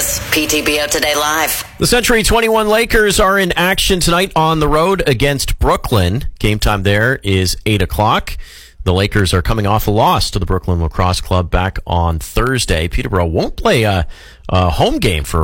is PTBO Today Live. The Century 21 Lakers are in action tonight on the road against Brooklyn. Game time there is 8 o'clock. The Lakers are coming off a loss to the Brooklyn Lacrosse Club back on Thursday. Peterborough won't play a home game for